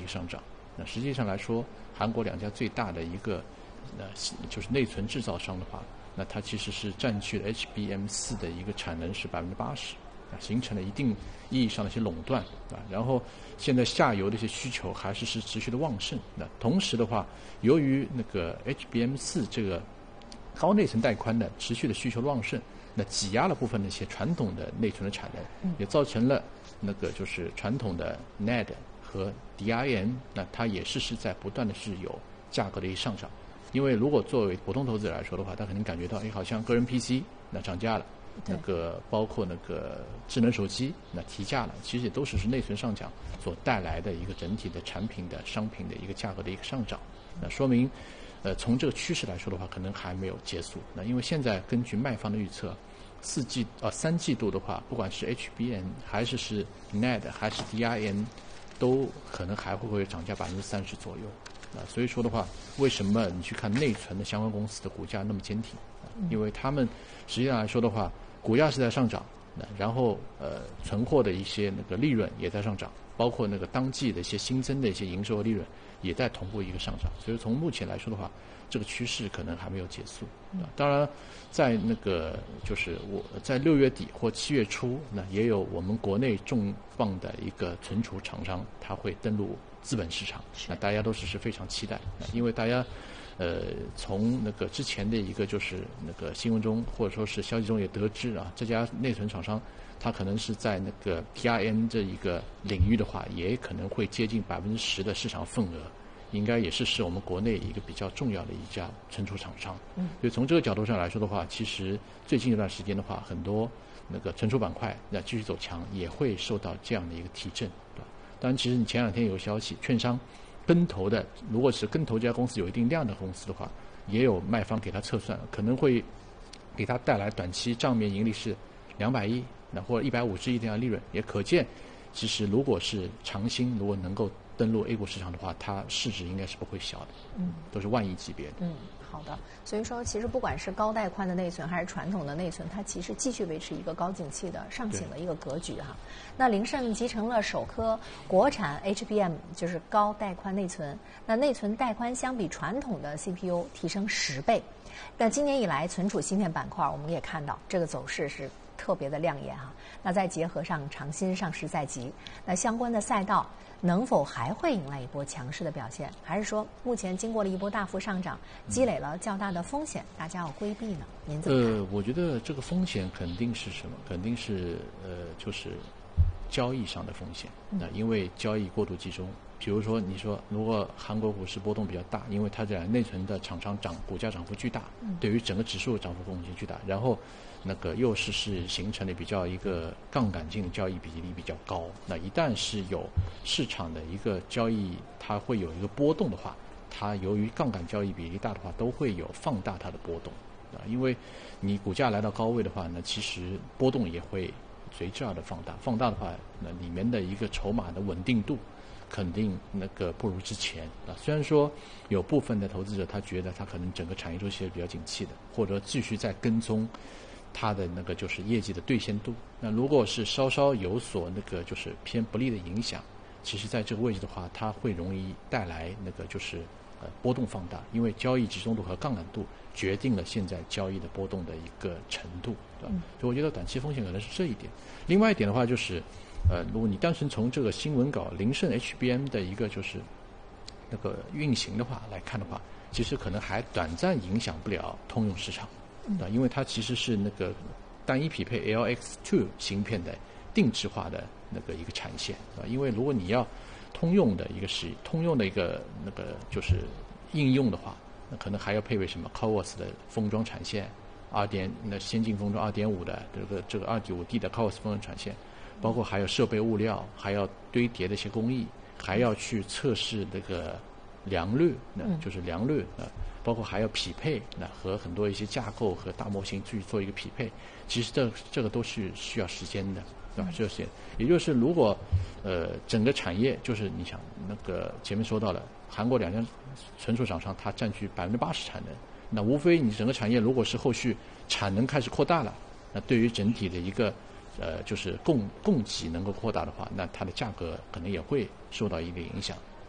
上涨。那实际上来说，韩国两家最大的一个就是内存制造商的话，那它其实是占据了 HBM4 的一个产能是80%，形成了一定意义上的一些垄断然后现在下游的一些需求还是持续的旺盛。那同时的话，由于那个 HBM4 这个高内存带宽的持续的需求旺盛，那挤压了部分的一些传统的内存的产能，也造成了那个就是传统的 NAND 和 DRAM， 那它也是在不断的是有价格的一个上涨。因为如果作为普通投资者来说的话，他肯定感觉到，好像个人 PC 那涨价了，那个包括那个智能手机那提价了，其实也都是内存上涨所带来的一个整体的产品的商品的一个价格的一个上涨。那说明，从这个趋势来说的话，可能还没有结束。那因为现在根据卖方的预测，3季度的话，不管是 HBM 还是 NAND 还是 DRAM， 都可能还会涨价30%左右。所以说的话，为什么你去看内存的相关公司的股价那么坚挺？因为他们实际上来说的话，股价是在上涨，然后存货的一些那个利润也在上涨，包括那个当季的一些新增的一些营收和利润也在同步一个上涨。所以从目前来说的话，这个趋势可能还没有结束。当然，在那个就是我在6月底或7月初，那也有我们国内重磅的一个存储厂商，它会登陆资本市场，那大家都是非常期待，因为大家从那个之前的一个就是那个新闻中或者说是消息中也得知这家内存厂商它可能是在那个 DRAM 这一个领域的话，也可能会接近10%的市场份额，应该也是我们国内一个比较重要的一家存储厂商。所以从这个角度上来说的话，其实最近一段时间的话，很多那个存储板块那继续走强，也会受到这样的一个提振，对吧？当然，其实你前2天有个消息，券商跟投的，如果是跟投这家公司有一定量的公司的话，也有卖方给他测算，可能会给他带来短期账面盈利是200亿，那或者150亿这样的利润，也可见，其实如果是长兴如果能够登陆 A 股市场的话，它市值应该是不会小的，都是万亿级别的。 好的，所以说其实不管是高带宽的内存还是传统的内存，它其实继续维持一个高景气的上行的一个格局哈。那凌盛集成了首颗国产 HBM， 就是高带宽内存，那内存带宽相比传统的 CPU 提升10倍。那今年以来存储芯片板块我们也看到这个走势是特别的亮眼哈。那再结合上长兴上市在即，那相关的赛道能否还会迎来一波强势的表现？还是说目前经过了一波大幅上涨，积累了较大的风险，大家要规避呢？您怎么看？ 我觉得这个风险肯定是什么？肯定是就是交易上的风险。因为交易过度集中。比如说，你说如果韩国股市波动比较大，因为它这内存的厂商股价涨幅巨大，对于整个指数涨幅贡献巨大，然后那个又是形成了比较一个杠杆性的交易比例比较高。那一旦是有市场的一个交易，它会有一个波动的话，它由于杠杆交易比例大的话，都会有放大它的波动因为你股价来到高位的话呢，其实波动也会随之而的放大。放大的话，那里面的一个筹码的稳定度肯定那个不如之前虽然说有部分的投资者他觉得他可能整个产业周期是比较景气的，或者继续在跟踪它的那个就是业绩的兑现度。那如果是稍稍有所那个就是偏不利的影响，其实在这个位置的话，它会容易带来那个就是波动放大，因为交易集中度和杠杆度决定了现在交易的波动的一个程度，对吧？所以我觉得短期风险可能是这一点。另外一点的话就是如果你单纯从这个新闻稿凌盛 HBM 的一个就是那个运行的话来看的话，其实可能还短暂影响不了通用市场，因为它其实是那个单一匹配 LX2 芯片的定制化的那个一个产线，因为如果你要通用的一个那个就是应用的话，那可能还要配备什么 CoWoS 的封装产线那先进封装 2.5 的这个 2.5D 的 CoWoS 封装产线，包括还有设备物料，还要堆叠的一些工艺，还要去测试这个良率，就是良率包括还要匹配和很多一些架构和大模型去做一个匹配，其实这个都是需要时间的，对吧？这些也就是如果整个产业就是你想那个前面说到了韩国2家存储厂商它占据80%产能，那无非你整个产业如果是后续产能开始扩大了，那对于整体的一个就是供给能够扩大的话，那它的价格可能也会受到一定影响。